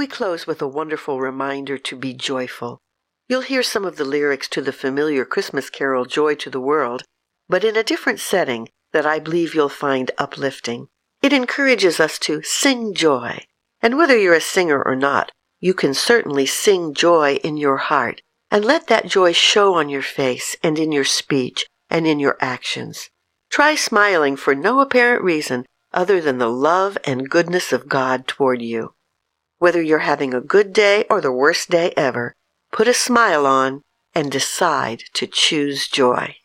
We close with a wonderful reminder to be joyful. You'll hear some of the lyrics to the familiar Christmas carol Joy to the World, but in a different setting that I believe you'll find uplifting. It encourages us to sing joy. And whether you're a singer or not, you can certainly sing joy in your heart and let that joy show on your face and in your speech and in your actions. Try smiling for no apparent reason other than the love and goodness of God toward you. Whether you're having a good day or the worst day ever, put a smile on and decide to choose joy.